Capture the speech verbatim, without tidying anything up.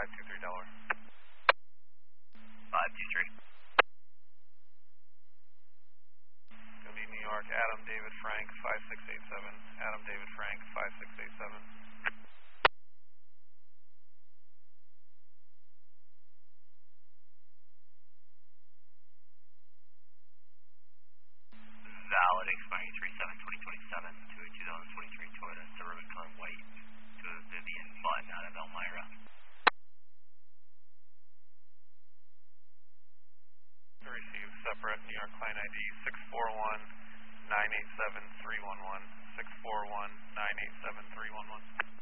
five two three Delaware. five two three. Going to be New York, Adam David Frank, five six eight seven. Adam David Frank, five six eight seven. Valid, expiring three seven twenty twenty-seven to a two thousand twenty-three Toyota Suburban Car White to a Vivian Munn out of Elmira. Receive separate New York client I D six four one nine eight seven three one one. six four one nine eight seven three one one.